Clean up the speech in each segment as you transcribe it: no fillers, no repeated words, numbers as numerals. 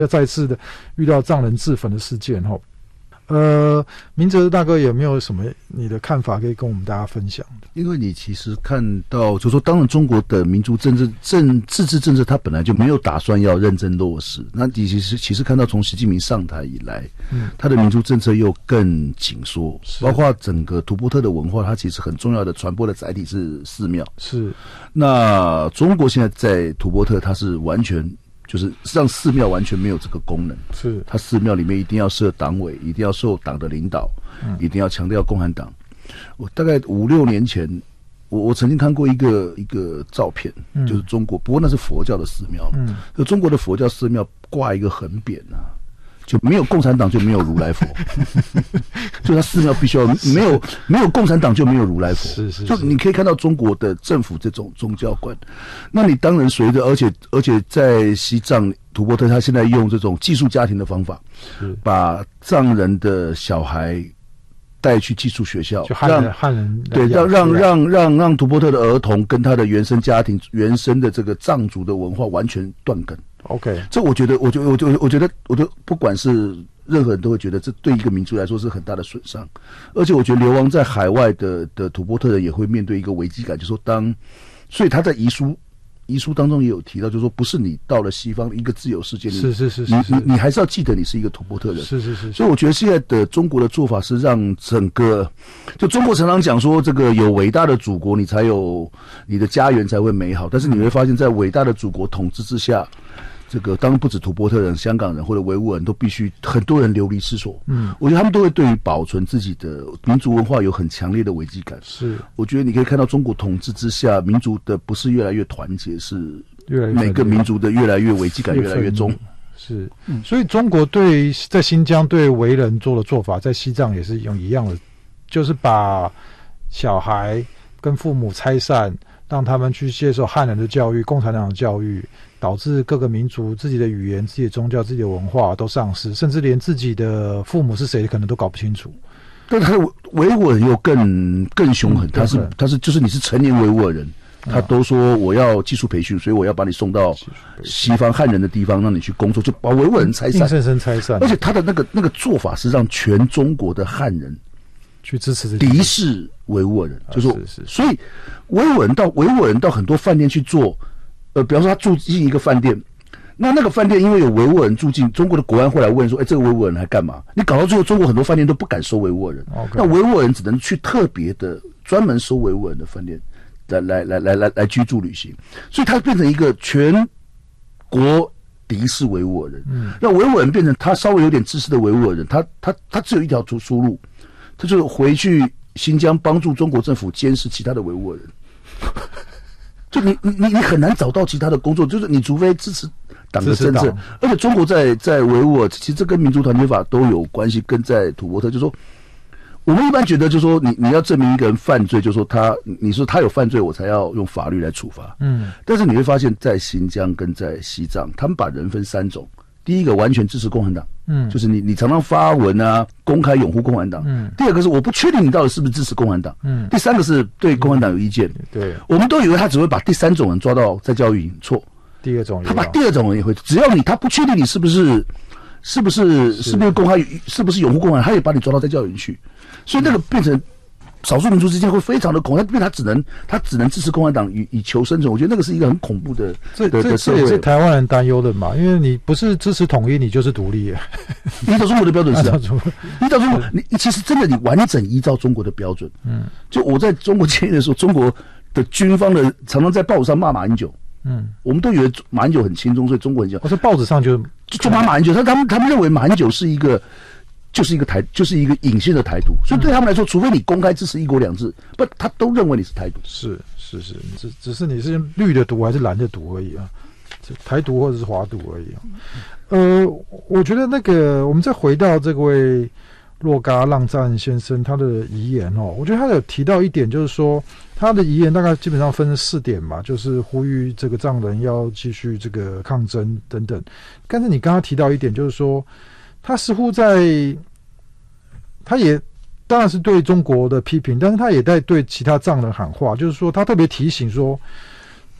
要再次的遇到藏人自焚的事件哈。明哲大哥有没有什么你的看法可以跟我们大家分享的？ 因为你其实看到，就说当然中国的民族自治政策，它本来就没有打算要认真落实。那你其实看到从习近平上台以来，他的民族政策又更紧缩，包括整个吐蕃特的文化，它其实很重要的传播的载体是寺庙。 是， 那中国现在在吐蕃特，它是完全。就是让寺庙完全没有这个功能， 是它寺庙里面一定要设党委，一定要受党的领导，一定要强调共产党。我大概5-6年前，我曾经看过一个照片，就是中国，不过那是佛教的寺庙，就中国的佛教寺庙挂一个横匾啊。就没有共产党就没有如来佛，就他寺庙必须要没有共产党就没有如来佛，是就你可以看到中国的政府这种宗教观，那你当然随着，而且在西藏吐蕃特，他现在用这种寄宿家庭的方法，把藏人的小孩带去寄宿学校， 就汉人对，让吐蕃特的儿童跟他的原生家庭、原生的这个藏族的文化完全断根。 OK， 这我觉得不管是任何人都会觉得这对一个民族来说是很大的损伤，而且我觉得流亡在海外的吐蕃特人也会面对一个危机感，就是说所以他在遗书当中也有提到，就是说不是你到了西方一个自由世界，你还是要记得你是一个吐蕃特人，是。所以我觉得现在的中国的做法是让整个，就中国常常讲说这个有伟大的祖国，你才有你的家园才会美好，但是你会发现在伟大的祖国统治之下。这个当然不止吐蕃特人、香港人或者维吾尔人都必须很多人流离失所。我觉得他们都会对于保存自己的民族文化有很强烈的危机感。是，我觉得你可以看到中国统治之下，民族的不是越来越团结，是每个民族的越来越危机感越来越重。 是，所以中国在新疆对维人做的做法，在西藏也是用一样的，就是把小孩跟父母拆散，让他们去接受汉人的教育、共产党的教育。导致各个民族自己的语言、自己的宗教、自己的文化都丧失，甚至连自己的父母是谁可能都搞不清楚。 但他的维吾尔人又更凶狠，他是就是你是成年维吾尔人，他都说我要技术培训，所以我要把你送到西方汉人的地方，让你去工作，就把维吾尔人拆散， 硬生生拆散。 而且他的那个做法是让全中国的汉人去支持敌视维吾尔人，就是说，所以维吾尔人到很多饭店去做。比方说他住进一个饭店，那个饭店因为有维吾尔人住进，中国的国安会来问说，这个维吾尔人来干嘛？你搞到最后，中国很多饭店都不敢收维吾尔人，那维吾尔人只能去特别的专门收维吾尔人的饭店来居住旅行，所以它变成一个全国敌视维吾尔人，让维吾尔人变成他稍微有点知识的维吾尔人，他只有一条出路，他就回去新疆帮助中国政府监视其他的维吾尔人。就你很难找到其他的工作，就是你除非支持党的政策，而且中国在维吾尔，其实这跟民族团结法都有关系，跟在吐蕃特，就是说我们一般觉得就是说你要证明一个人犯罪，就是说你说他有犯罪，我才要用法律来处罚。但是你会发现在新疆跟在西藏，他们把人分3种。第一个完全支持共产党，就是你常常发文啊，公开拥护共产党。第二个是我不确定你到底是不是支持共产党。第三个是对共产党有意见。对，我们都以为他只会把第3种人抓到在教育营，错。 第2种， 他把第2种人也会，只要他不确定你是不是公开，是不是拥护共产党，他也把你抓到在教育营去。所以那个变成少数民族之间会非常的恐惧，因为他只能支持共产党以求生存。我觉得那个是一个很恐怖的社会。 这也是台湾人担忧的嘛，因为你不是支持统一，你就是独立。 依照中国的标准是依照中国，你其实真的你完整依照中国的标准。就我在中国监狱的时候，中国的军方的常常在报纸上骂马英九。我们都以为马英九很轻松，所以中国很轻松。 我在报纸上就骂马英九，他们认为马英九是一个。就是一个隐性的台独，所以对他们来说，除非你公开支持1国2制，他都认为你是台独。是，只是你是绿的独还是蓝的独而已啊，台独或者是华独而已啊。我觉得我们再回到这位洛嘎浪赞先生他的遗言我觉得他有提到一点，就是说他的遗言大概基本上分4点嘛，就是呼吁这个藏人要继续这个抗争等等。但是你刚刚提到一点，就是说。他似乎他也当然是对中国的批评，但是他也在对其他藏人喊话，就是说他特别提醒说，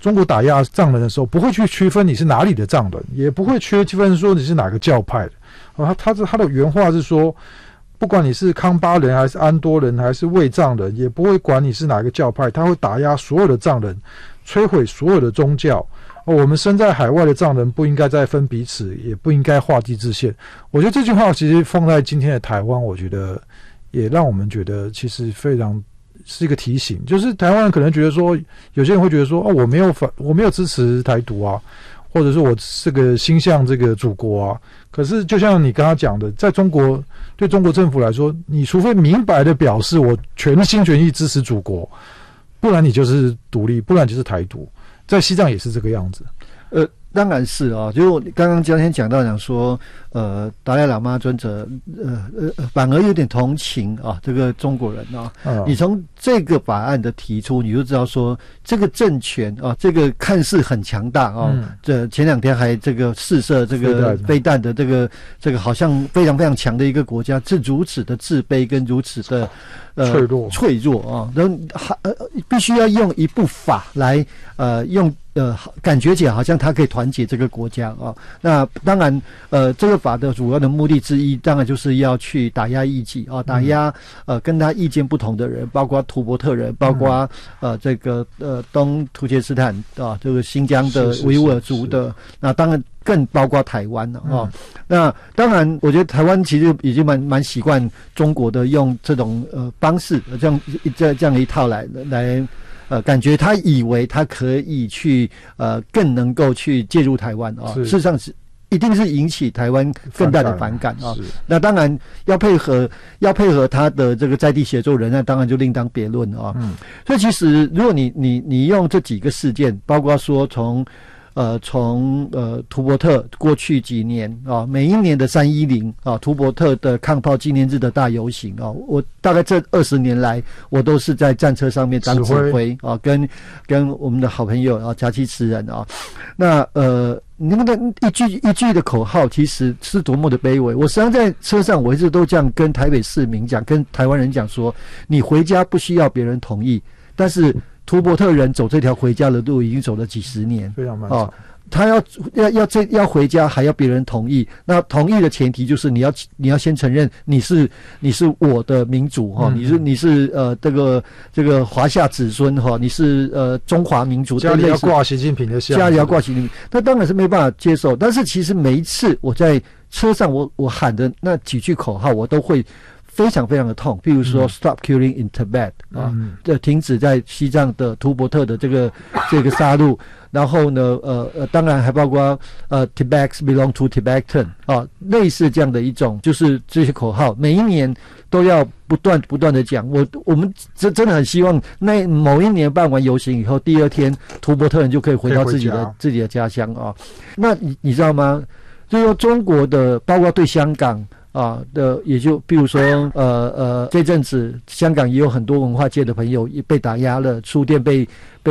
中国打压藏人的时候，不会去区分你是哪里的藏人，也不会区分说你是哪个教派的。他的原话是说，不管你是康巴人还是安多人还是卫藏人，也不会管你是哪个教派，他会打压所有的藏人，摧毁所有的宗教。我们身在海外的藏人不应该再分彼此，也不应该画地自限。我觉得这句话其实放在今天的台湾，我觉得也让我们觉得其实非常是一个提醒，就是台湾人可能觉得说，有些人会觉得说，我没有支持台独啊，或者说我这个心向这个祖国啊。可是就像你刚刚讲的，在中国对中国政府来说，你除非明白的表示我全心全意支持祖国，不然你就是独立，不然就是台独。在西藏也是这个样子。 当然是啊，就是我刚刚今天讲到讲说，达赖喇嘛尊者，反而有点同情啊，这个中国人啊。你从这个法案的提出，你就知道说，这个政权啊，这个看似很强大啊，这前2天还这个试射这个飞弹的这个好像非常非常强的一个国家，是如此的自卑跟如此的脆弱啊，然后必须要用一部法来用。感觉起来好像他可以团结这个国家啊。那当然，这个法的主要的目的之一，当然就是要去打压异己啊，打压跟他意见不同的人，包括土伯特人，包括这个东突厥斯坦啊，这个新疆的维吾尔族的，那当然更包括台湾了啊。那当然，我觉得台湾其实已经蛮习惯中国的用这种方式，这样一套来。感觉他以为他可以去更能够去介入台湾啊，事实上是一定是引起台湾更大的反感啊。那当然要配合他的这个在地协作人，那当然就另当别论啊。所以其实如果你用这几个事件，包括说从图伯特过去几年啊，每一年的310啊，图伯特的抗炮纪念日的大游行啊，我大概这20年来，我都是在战车上面当指挥啊，跟我们的好朋友啊，夹击词人啊，那那个一句的口号，其实是多么的卑微。我实际上在车上，我一直都这样跟台北市民讲，跟台湾人讲说，你回家不需要别人同意，但是图伯特人走这条回家的路已经走了几十年， 非常漫长。 他要回家还要别人同意，那同意的前提就是你要先承认你是我的民族哈，你是这个华夏子孙哈，你是中华民族， 家里要挂习近平的像， 家里要挂习近平，那当然是没办法接受。但是其实每一次我在车上我喊的那几句口号，我都会非常非常的痛，譬如说 "Stop killing in Tibet" 啊，停止在西藏的图伯特的这个杀戮，然后呢，当然还包括Tibets belong to Tibetan 啊，类似这样的一种，就是这些口号，每一年都要不断的讲。我们真的很希望，那某一年办完游行以后，第2天图伯特人就可以回到自己的家乡啊。那你知道吗？就是说中国的，包括对香港。也就比如说这阵子香港也有很多文化界的朋友也被打压了，书店被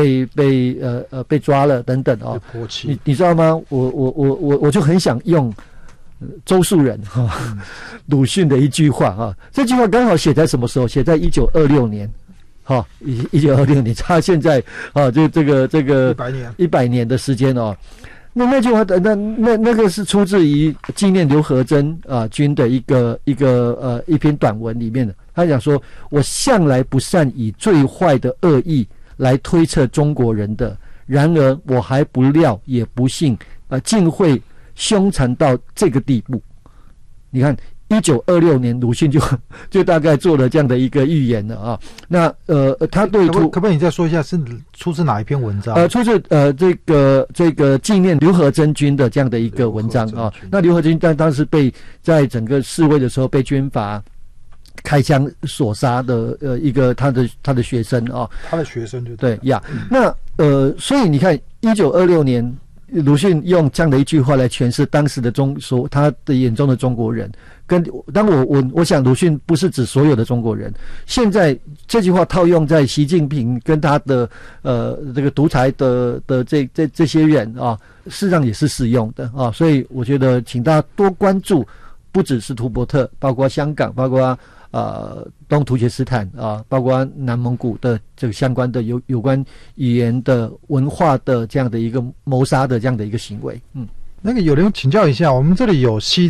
抓了等等啊。你知道吗？我就很想用周树人鲁迅的一句话啊，这句话刚好写在什么时候？写在1926年。1926年，他现在就这个100年的时间哦。那句话那个是出自于纪念刘和珍君的一篇短文里面的。他讲说，我向来不善以最坏的恶意来推测中国人的，然而我还不料也不信竟会凶残到这个地步。你看1926年鲁迅就大概做了这样的一个预言了啊。那他对可不可以你再说一下是出自哪一篇文章？ 出自这个纪念刘和珍君的这样的一个文章啊。那刘和珍当时在整个示威的时候被军阀开枪所杀的一个他的学生啊， 他的学生就对呀。那所以你看1926年。鲁迅用这样的一句话来诠释当时的他的眼中的中国人，我想鲁迅不是指所有的中国人。现在这句话套用在习近平跟他的这个独裁的这些人啊，事实上也是适用的啊。所以我觉得请大家多关注，不只是图伯特，包括香港，包括东突厥斯坦啊，包括南蒙古的这个相关的有关语言的文化的这样的一个谋杀的这样的一个行为。 那个有人请教一下，我们这里有西